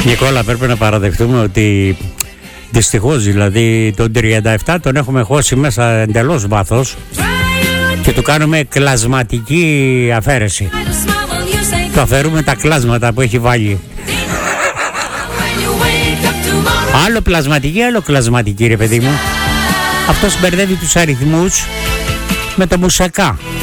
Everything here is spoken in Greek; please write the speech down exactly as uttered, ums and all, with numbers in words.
Νικόλα, πρέπει να παραδεχτούμε ότι δυστυχώς δηλαδή τον τριάντα επτά τον έχουμε χώσει μέσα εντελώς βάθος και του κάνουμε κλασματική αφαίρεση. Του αφαιρούμε τα κλάσματα που έχει βάλει. Άλλο πλασματική, άλλο κλασματική, ρε παιδί μου. Αυτός μπερδεύει τους αριθμούς με το μουσακά.